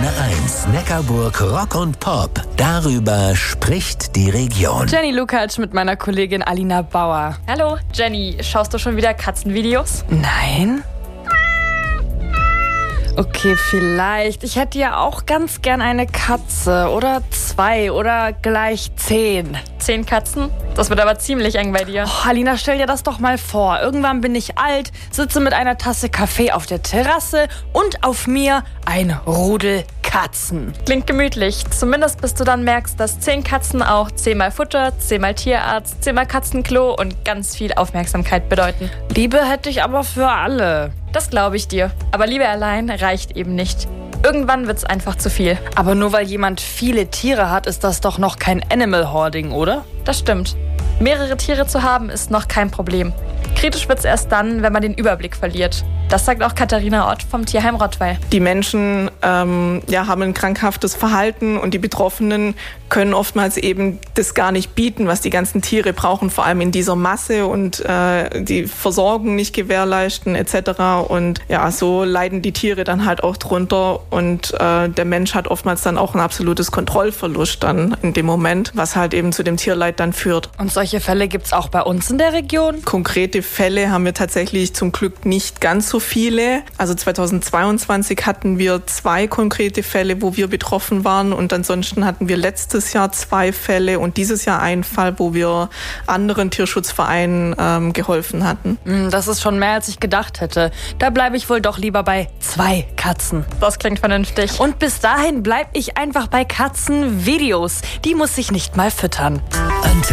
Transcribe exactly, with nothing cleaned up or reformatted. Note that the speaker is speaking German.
eins Neckarburg Rock und Pop. Darüber spricht die Region. Jenny Lukacs mit meiner Kollegin Alina Bauer. Hallo, Jenny. Schaust du schon wieder Katzenvideos? Nein? Okay, vielleicht. Ich hätte ja auch ganz gern eine Katze. Oder zwei. Oder gleich zehn. Zehn Katzen? Das wird aber ziemlich eng bei dir. Oh, Alina, stell dir das doch mal vor. Irgendwann bin ich alt, sitze mit einer Tasse Kaffee auf der Terrasse und auf mir ein Rudel Katzen. Klingt gemütlich. Zumindest bis du dann merkst, dass zehn Katzen auch zehnmal Futter, zehnmal Tierarzt, zehnmal Katzenklo und ganz viel Aufmerksamkeit bedeuten. Liebe hätte ich aber für alle. Das glaube ich dir. Aber Liebe allein reicht eben nicht. Irgendwann wird's einfach zu viel. Aber nur weil jemand viele Tiere hat, ist das doch noch kein Animal Hoarding, oder? Das stimmt. Mehrere Tiere zu haben ist noch kein Problem. Kritisch wird's erst dann, wenn man den Überblick verliert. Das sagt auch Katharina Ott vom Tierheim Rottweil. Die Menschen ähm, ja, haben ein krankhaftes Verhalten und die Betroffenen können oftmals eben das gar nicht bieten, was die ganzen Tiere brauchen, vor allem in dieser Masse und äh, die Versorgung nicht gewährleisten et cetera. Und ja, so leiden die Tiere dann halt auch drunter und äh, der Mensch hat oftmals dann auch ein absolutes Kontrollverlust dann in dem Moment, was halt eben zu dem Tierleid dann führt. Und solche Fälle gibt's auch bei uns in der Region? Konkrete Fälle haben wir tatsächlich zum Glück nicht ganz so viele. Also zweitausendzweiundzwanzig hatten wir zwei konkrete Fälle, wo wir betroffen waren und ansonsten hatten wir letztes Jahr zwei Fälle und dieses Jahr einen Fall, wo wir anderen Tierschutzvereinen ähm, geholfen hatten. Das ist schon mehr, als ich gedacht hätte. Da bleibe ich wohl doch lieber bei zwei Katzen. Das klingt vernünftig. Und bis dahin bleibe ich einfach bei Katzenvideos. Die muss ich nicht mal füttern.